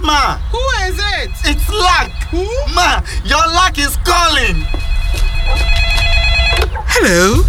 Ma, Who is it? it's Luck. Who? Ma, your luck is calling. Hello.